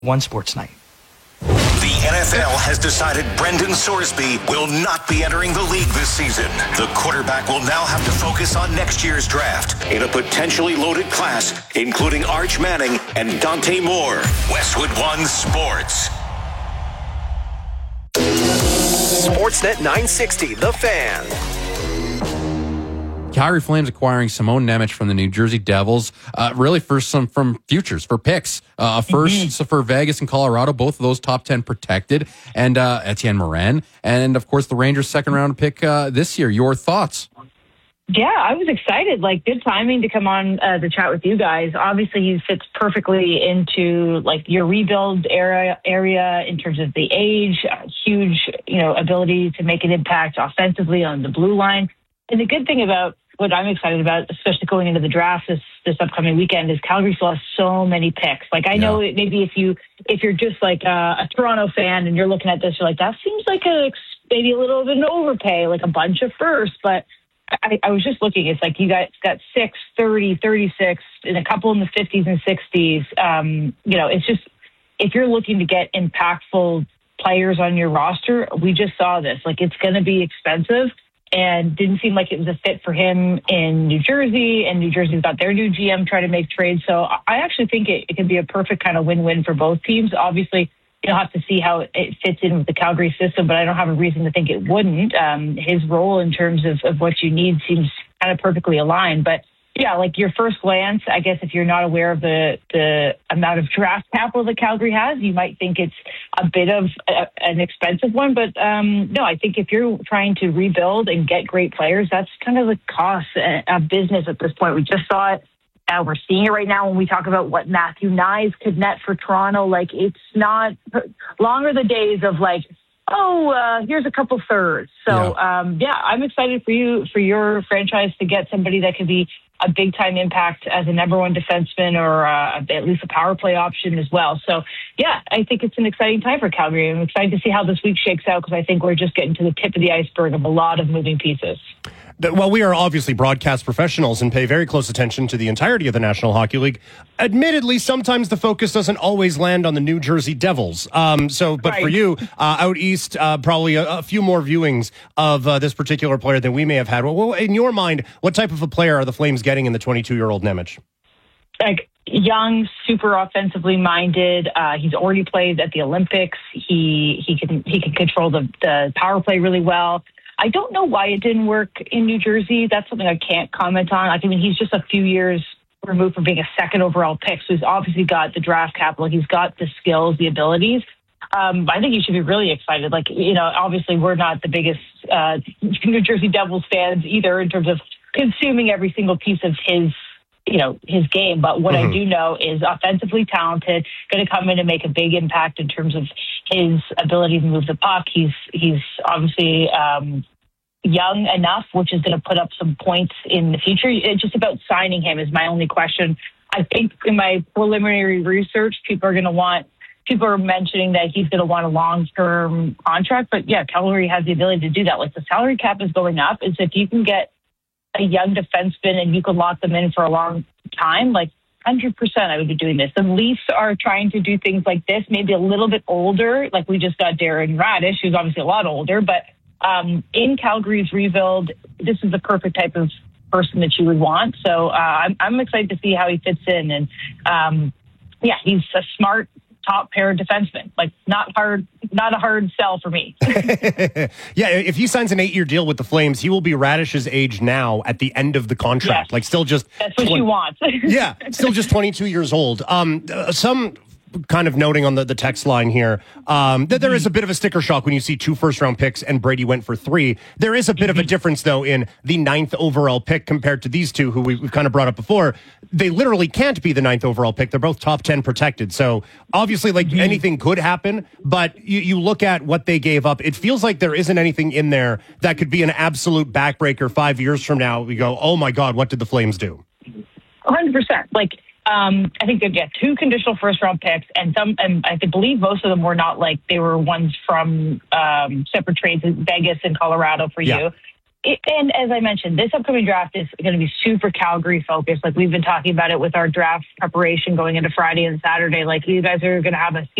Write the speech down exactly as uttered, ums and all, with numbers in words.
One Sports Night. The N F L has decided Brendan Sorsby will not be entering the league this season. The quarterback will now have to focus on next year's draft in a potentially loaded class, including Arch Manning and Dante Moore. Westwood One Sports. Sportsnet nine sixty, The Fan. Calgary Flames acquiring Simone Nemec from the New Jersey Devils, uh, really for some from futures, for picks. Uh, first mm-hmm. for Vegas and Colorado, both of those top ten protected, and uh, Etienne Morin, and of course the Rangers' second round pick uh, this year. Your thoughts? Yeah, I was excited. Like, good timing to come on uh, the chat with you guys. Obviously, he fits perfectly into like your rebuild area area in terms of the age, uh, huge you know ability to make an impact offensively on the blue line. And the good thing about what I'm excited about, especially going into the draft this, this upcoming weekend, is Calgary still has so many picks. Like, I know yeah. maybe if you if you're just like a, a Toronto fan and you're looking at this, you're like, that seems like a maybe a little bit of an overpay, like a bunch of firsts. But I, I was just looking. It's like you guys got six, thirty, thirty-six, and a couple in the fifties and sixties. Um, you know, it's just if you're looking to get impactful players on your roster, we just saw this. Like, it's going to be expensive. And didn't seem like it was a fit for him in New Jersey, and New Jersey's got their new G M trying to make trades. So I actually think it, it could be a perfect kind of win-win for both teams. Obviously, you'll have to see how it fits in with the Calgary system, but I don't have a reason to think it wouldn't. Um, his role in terms of, of what you need seems kind of perfectly aligned. But yeah, like your first glance, I guess if you're not aware of the, the amount of draft capital that Calgary has, you might think it's a bit of a, an expensive one. But um, no, I think if you're trying to rebuild and get great players, that's kind of the cost of business at this point. We just saw it. Uh, we're seeing it right now when we talk about what Matthew Nyes could net for Toronto. Like, it's not long are the days of like, oh, uh, here's a couple thirds. So yeah. Um, yeah, I'm excited for you, for your franchise to get somebody that could be a big time impact as a number one defenseman or uh, at least a power play option as well. So yeah, I think it's an exciting time for Calgary. I'm excited to see how this week shakes out because I think we're just getting to the tip of the iceberg of a lot of moving pieces. Well, we are obviously broadcast professionals and pay very close attention to the entirety of the National Hockey League. Admittedly, sometimes the focus doesn't always land on the New Jersey Devils. Um, so, but right. for you, uh, out east, uh, probably a, a few more viewings of uh, this particular player than we may have had. Well, in your mind, what type of a player are the Flames getting in the twenty-two-year-old Nemec? Like, young, super offensively minded. Uh, he's already played at the Olympics. He he can he can control the, the power play really well. I don't know why it didn't work in New Jersey. That's something I can't comment on. I mean, he's just a few years removed from being a second overall pick, so he's obviously got the draft capital. He's got the skills, the abilities. Um, I think you should be really excited. Like, you know, obviously we're not the biggest uh, New Jersey Devils fans either in terms of consuming every single piece of his you know, his game. But what mm-hmm. I do know is offensively talented, going to come in and make a big impact in terms of his ability to move the puck. He's, he's obviously um, young enough, which is going to put up some points in the future. It's just about signing him is my only question. I think in my preliminary research, people are going to want, people are mentioning that he's going to want a long-term contract. But yeah, Calgary has the ability to do that. Like, the salary cap is going up. Is if you can get a young defenseman and you can lock them in for a long time, like one hundred percent I would be doing this. The Leafs are trying to do things like this, maybe a little bit older. Like, we just got Darren Radish, who's obviously a lot older, but um, in Calgary's rebuild, this is the perfect type of person that you would want. So uh, I'm, I'm excited to see how he fits in. And um, yeah, he's a smart, top pair defenseman. Like, not hard, not a hard sell for me. Yeah, if he signs an eight-year deal with the Flames, he will be Radish's age now at the end of the contract. Yes. Like, still just that's what twenty, you want. Yeah, still just twenty-two years old. Um, uh, some kind of noting on the, the text line here um, that there is a bit of a sticker shock when you see two first-round picks and Brady went for three. There is a bit of a difference, though, in the ninth overall pick compared to these two, who we, we've kind of brought up before. They literally can't be the ninth overall pick. They're both top ten protected. So obviously, like, mm-hmm. anything could happen, but you, you look at what they gave up. It feels like there isn't anything in there that could be an absolute backbreaker five years from now. We go, oh my God, what did the Flames do? one hundred percent. Like, Um, I think they'd get two conditional first round picks, and some, and I believe most of them were not like they were ones from um, separate trades in Vegas and Colorado for yeah. you. It, and as I mentioned, this upcoming draft is going to be super Calgary focused. Like we've been talking about it with our draft preparation going into Friday and Saturday. Like you guys are going to have a